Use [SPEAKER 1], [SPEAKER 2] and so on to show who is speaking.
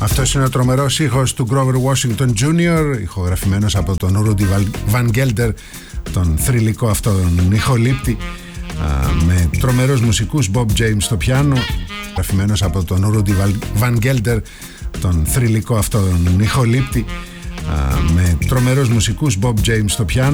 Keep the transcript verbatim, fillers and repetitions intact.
[SPEAKER 1] Αυτός είναι ο τρομερός ήχος του Grover Washington τζούνιορ, ηχογραφημένος από τον Rudy Van Gelder, τον θρυλικό αυτόν ηχολήπτη, με τρομερούς μουσικούς, Bob James στο πιάνο, γραφημένος από τον Rudy Van Gelder, τον θρυλικό αυτόν ηχολήπτη, με τρομερούς μουσικούς, Bob James στο πιάνο.